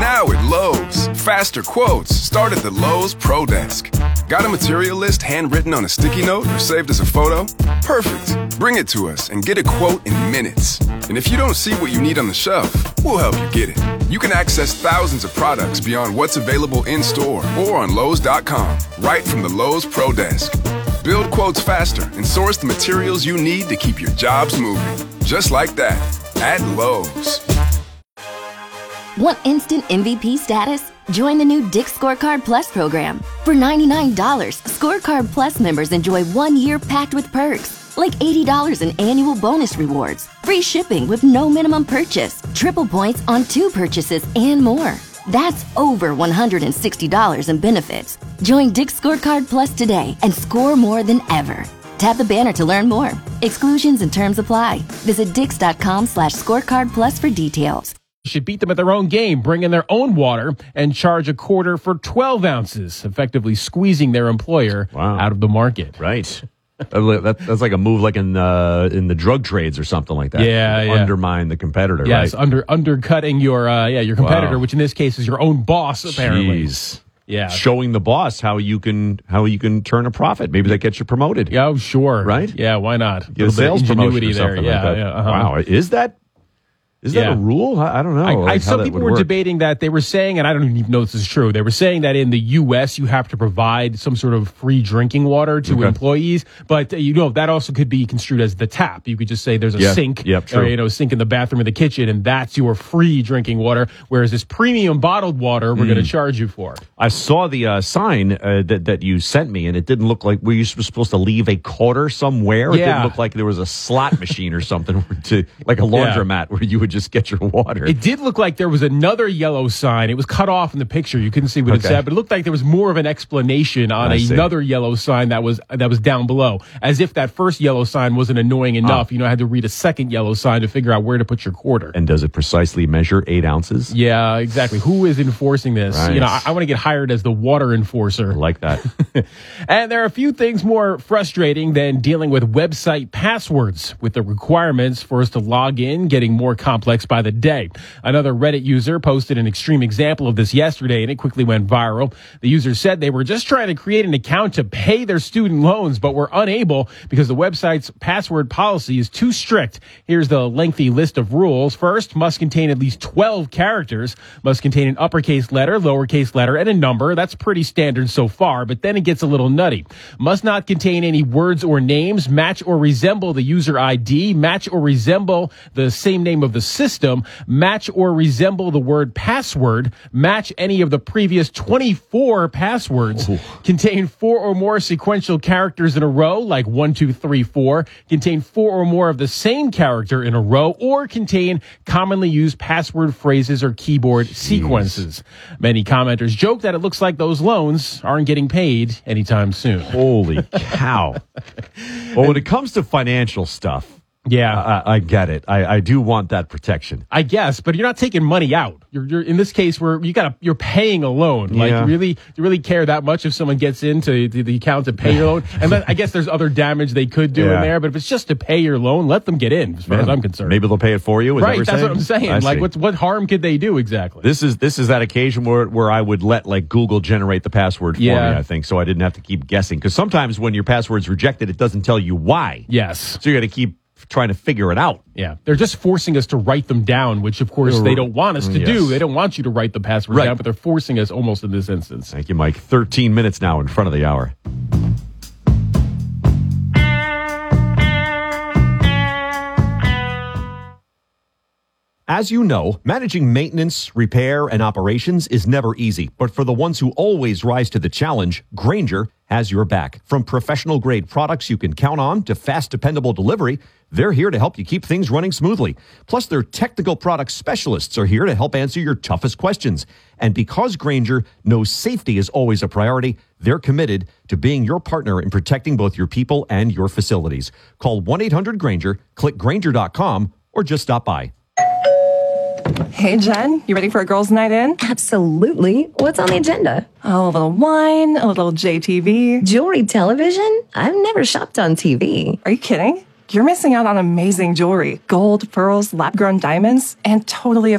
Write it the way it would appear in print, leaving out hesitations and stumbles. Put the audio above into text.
Now at Lowe's, faster quotes start at the Lowe's Pro Desk. Got a material list handwritten on a sticky note or saved as a photo? Perfect. Bring it to us and get a quote in minutes. And if you don't see what you need on the shelf, we'll help you get it. You can access thousands of products beyond what's available in-store or on Lowe's.com, right from the Lowe's Pro Desk. Build quotes faster and source the materials you need to keep your jobs moving. Just like that, at Lowe's. Want instant MVP status? Join the new Dick's Scorecard Plus program. For $99, Scorecard Plus members enjoy 1 year packed with perks, like $80 in annual bonus rewards, free shipping with no minimum purchase, triple points on 2 purchases, and more. That's over $160 in benefits. Join Dick's Scorecard Plus today and score more than ever. Tap the banner to learn more. Exclusions and terms apply. Visit dix.com/scorecard plus for details. Should beat them at their own game, bring in their own water, and charge a quarter for 12 ounces, effectively squeezing their employer out of the market. Right. That's like a move like in the drug trades or something like that. Yeah. Undermine the competitor, yes, right? Undercutting your competitor, which in this case is your own boss, apparently. Jeez. Yeah. Showing the boss how you can turn a profit. Maybe that gets you promoted. Yeah, oh, sure. Right? Yeah, why not? Get a sales promotion or something there. like that. Yeah. Wow. Is that a rule? I don't know. Some people were debating that. They were saying, and I don't even know if this is true, they were saying that in the U.S. you have to provide some sort of free drinking water to employees, but that also could be construed as the tap. You could just say there's a sink, or sink in the bathroom or the kitchen, and that's your free drinking water, whereas this premium bottled water we're going to charge you for. I saw the sign that you sent me, and it didn't look like were you supposed to leave a quarter somewhere? Yeah. It didn't look like there was a slot machine or something, like a laundromat where you would just get your water. It did look like there was another yellow sign. It was cut off in the picture. You couldn't see what it said, but it looked like there was more of an explanation on another yellow sign that was down below, as if that first yellow sign wasn't annoying enough. I had to read a second yellow sign to figure out where to put your quarter. And does it precisely measure 8 ounces? Yeah, exactly. Who is enforcing this? Right. I want to get hired as the water enforcer. I like that. And there are a few things more frustrating than dealing with website passwords, with the requirements for us to log in getting more complex by the day. Another Reddit user posted an extreme example of this yesterday, and it quickly went viral. The user said they were just trying to create an account to pay their student loans, but were unable because the website's password policy is too strict. Here's the lengthy list of rules. First, must contain at least 12 characters, must contain an uppercase letter, lowercase letter, and a number. That's pretty standard so far, but then it gets a little nutty. Must not contain any words or names, match or resemble the user ID, match or resemble the same name of the system, match or resemble the word password, match any of the previous 24 passwords, contain 4 or more sequential characters in a row, like 1, 2, 3, 4, contain 4 or more of the same character in a row, or contain commonly used password phrases or keyboard sequences. Many commenters joke that it looks like those loans aren't getting paid anytime soon. Holy cow. Well, when it comes to financial stuff, yeah, I get it. I do want that protection. I guess, but you're not taking money out. You're in this case where you're paying a loan. Like, you really care that much if someone gets into the account to pay your loan? And then I guess there's other damage they could do in there, but if it's just to pay your loan, let them get in, as far as I'm concerned. Maybe they'll pay it for you. Right, that's what I'm saying. Like, what harm could they do exactly? This is that occasion where I would let Google generate the password for me, I think, so I didn't have to keep guessing. Because sometimes when your password's rejected, it doesn't tell you why. Yes. So you got to keep trying to figure it out. Yeah. They're just forcing us to write them down, which, of course, they don't want us to do. They don't want you to write the password down, but they're forcing us almost in this instance. Thank you, Mike. 13 minutes now in front of the hour. As you know, managing maintenance, repair, and operations is never easy. But for the ones who always rise to the challenge, Grainger has your back. From professional-grade products you can count on to fast, dependable delivery, they're here to help you keep things running smoothly. Plus, their technical product specialists are here to help answer your toughest questions. And because Grainger knows safety is always a priority, they're committed to being your partner in protecting both your people and your facilities. Call 1-800-GRAINGER, click Grainger.com, or just stop by. Hey, Jen, you ready for a girls' night in? Absolutely. What's on the agenda? Oh, a little wine, a little JTV. Jewelry television? I've never shopped on TV. Are you kidding? You're missing out on amazing jewelry. Gold, pearls, lab-grown diamonds, and totally